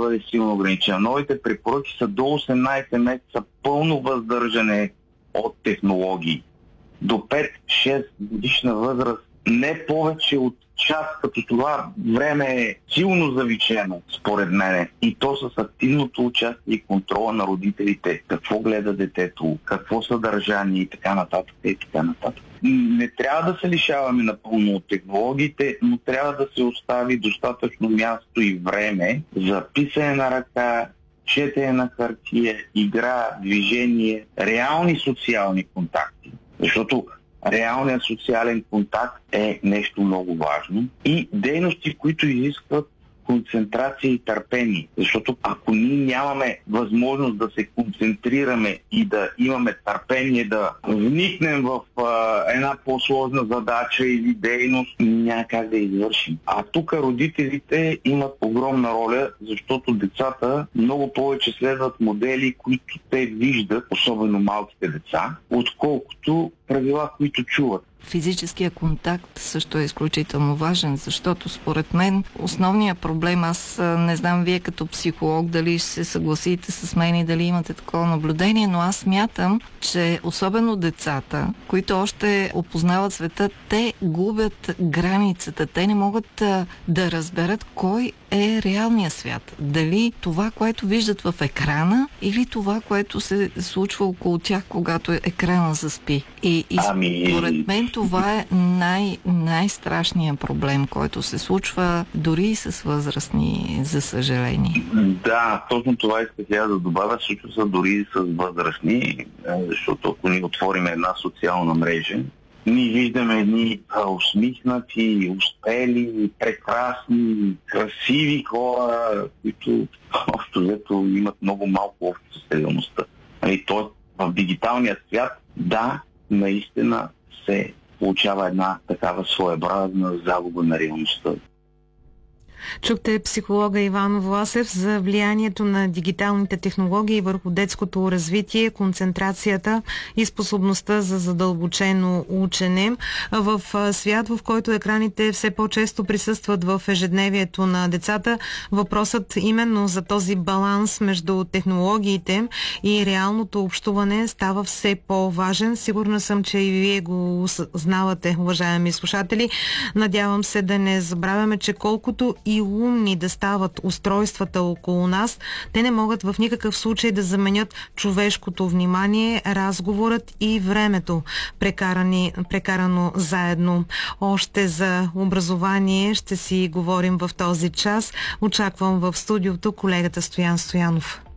бъде силно ограничена. Новите препоръки са до 18 месеца пълно въздържане от технологии. До 5-6 годишна възраст не повече от час, като това време е силно завишено, според мене. И то с активното участие и контрола на родителите. Какво гледа детето, какво съдържание и така нататък и така нататък. Не трябва да се лишаваме напълно от технологиите, но трябва да се остави достатъчно място и време за писане на ръка, четене на хартия, игра, движение, реални социални контакти. Защото реалният социален контакт е нещо много важно и дейности, които изискват концентрация и търпение. Защото ако ние нямаме възможност да се концентрираме и да имаме търпение да вникнем в една по-сложна задача или дейност, няма как да извършим. А тук родителите имат огромна роля, защото децата много повече следват модели, които те виждат, особено малките деца, отколкото правила, които чуват. Физическия контакт също е изключително важен, защото според мен основният проблем, аз не знам вие като психолог дали ще се съгласите с мен и дали имате такова наблюдение, но аз смятам, че особено децата, които още опознават света, те губят границата. Те не могат да разберат кой е реалният свят. Дали това, което виждат в екрана, или това, което се случва около тях, когато екрана заспи. И според мен това е най-страшният проблем, който се случва дори и с възрастни, за съжаление. Да, точно това исках да добавя. Случва се дори и с възрастни, защото ако ни отворим една социална мрежа, ние виждаме едни усмихнати, успели, прекрасни, красиви хора, които общо взето имат много малко общо с реалността. Тоест в дигиталния свят, да, наистина се получава една такава своеобразна загуба на реалността. Чухте психолога Иван Власев за влиянието на дигиталните технологии върху детското развитие, концентрацията и способността за задълбочено учене. В свят, в който екраните все по-често присъстват в ежедневието на децата, въпросът именно за този баланс между технологиите и реалното общуване става все по-важен. Сигурна съм, че и вие го знавате, уважаеми слушатели. Надявам се да не забравяме, че колкото и умни да стават устройствата около нас, те не могат в никакъв случай да заменят човешкото внимание, разговорът и времето, прекарано заедно. Още за образование ще си говорим в този час. Очаквам в студиото колегата Стоян Стоянов.